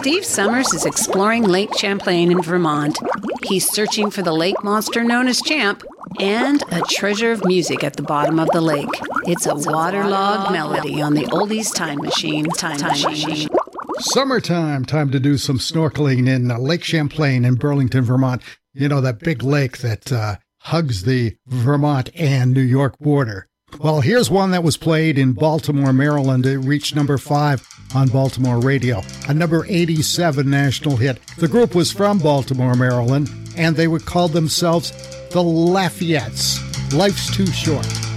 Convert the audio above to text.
Steve Summers is exploring Lake Champlain in Vermont. He's searching for the lake monster known as Champ and a treasure of music at the bottom of the lake. It's a waterlogged melody on the Oldies Time Machine. Summertime, time to do some snorkeling in Lake Champlain in Burlington, Vermont. You know, that big lake that hugs the Vermont and New York border. Well, here's one that was played in Baltimore, Maryland. It reached number 5 on Baltimore radio, a number 87 national hit. The group was from Baltimore, Maryland, and they would call themselves the Lafayettes. Life's Too Short.